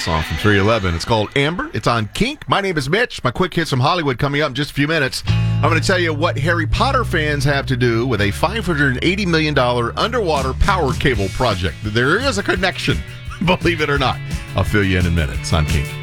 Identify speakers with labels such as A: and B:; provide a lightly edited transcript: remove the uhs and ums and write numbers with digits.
A: song from 311. It's called Amber. It's on Kink. My name is Mitch. My quick hits from Hollywood coming up in just a few minutes. I'm going to tell you what Harry Potter fans have to do with a $580 million underwater power cable project. There is a connection, believe it or not. I'll fill you in minutes on Kink.